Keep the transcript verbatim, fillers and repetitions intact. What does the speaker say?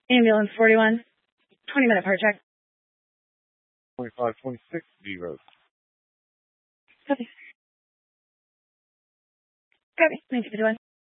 Ambulance forty-one. twenty minute part check. twenty-five twenty-six B Road. Copy. Copy. Thank you for doing.